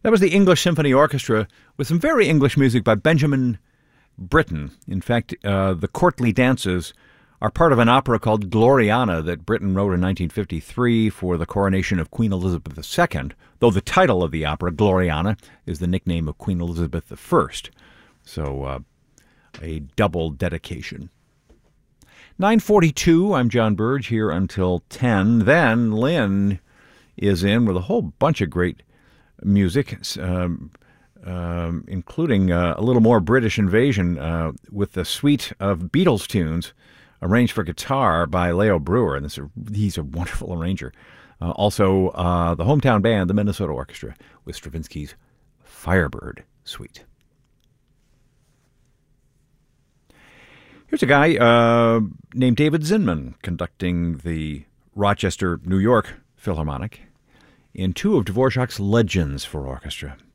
That was the English Symphony Orchestra with some very English music by Benjamin Britten. In fact, the courtly dances are part of an opera called Gloriana that Britten wrote in 1953 for the coronation of Queen Elizabeth II, though the title of the opera, Gloriana, is the nickname of Queen Elizabeth I. So a double dedication. 9:42, I'm John Burge, here until 10. Then Lynn is in with a whole bunch of great music, including a little more British invasion with the suite of Beatles tunes arranged for guitar by Leo Brewer, and he's a wonderful arranger. Also, the hometown band, the Minnesota Orchestra, with Stravinsky's Firebird Suite. Here's a guy named David Zinman conducting the Rochester, New York Philharmonic in two of Dvorak's Legends for orchestra.